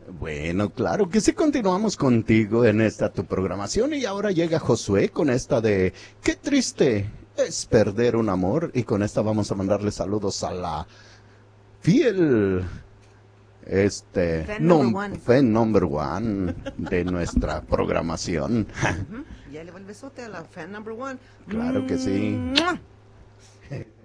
Bueno, claro que sí, continuamos contigo en esta tu programación y ahora llega Josué con esta de qué triste es perder un amor y con esta vamos a mandarle saludos a la fiel fan number one de nuestra programación. Ya le va el besote a la fan number one. Claro que sí.